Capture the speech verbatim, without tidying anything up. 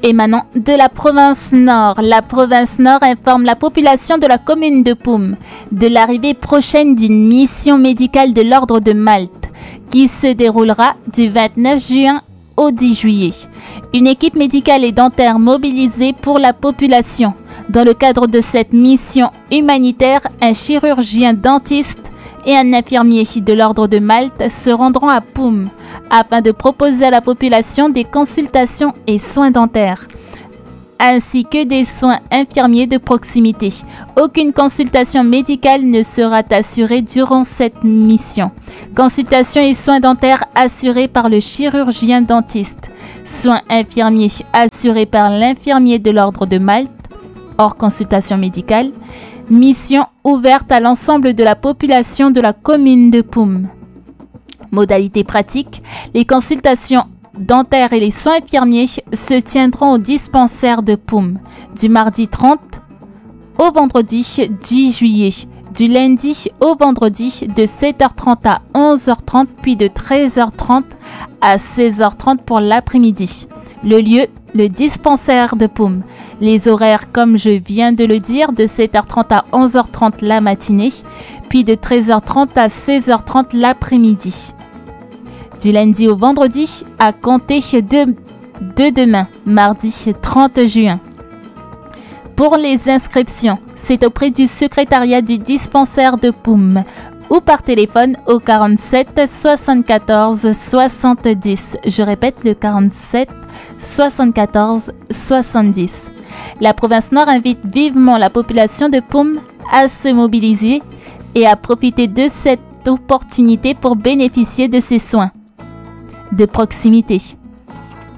Émanant de la province Nord, la province Nord informe la population de la commune de Poum de l'arrivée prochaine d'une mission médicale de l'Ordre de Malte qui se déroulera du vingt-neuf juin au dix juillet. Une équipe médicale et dentaire mobilisée pour la population. Dans le cadre de cette mission humanitaire, un chirurgien dentiste et un infirmier de l'Ordre de Malte se rendront à Poum afin de proposer à la population des consultations et soins dentaires, ainsi que des soins infirmiers de proximité. Aucune consultation médicale ne sera assurée durant cette mission. Consultations et soins dentaires assurés par le chirurgien dentiste. Soins infirmiers assurés par l'infirmier de l'Ordre de Malte, hors consultation médicale. Mission ouverte à l'ensemble de la population de la commune de Poum. Modalité pratique, les consultations dentaires et les soins infirmiers se tiendront au dispensaire de Poum du mardi trente au vendredi dix juillet, du lundi au vendredi de sept heures trente à onze heures trente puis de treize heures trente à seize heures trente pour l'après-midi. Le lieu, le dispensaire de Poum. Les horaires, comme je viens de le dire, de sept heures trente à onze heures trente la matinée, puis de treize heures trente à seize heures trente l'après-midi. Du lundi au vendredi, à compter de, de demain, mardi trente juin. Pour les inscriptions, c'est auprès du secrétariat du dispensaire de Poum ou par téléphone au quarante-sept soixante-quatorze soixante-dix. Je répète, le quarante-sept soixante-quatorze soixante-dix. La province Nord invite vivement la population de Poum à se mobiliser et à profiter de cette opportunité pour bénéficier de ces soins de proximité.